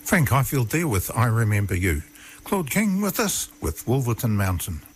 Frank Highfield there with I Remember You. Claude King with us with Wolverton Mountain.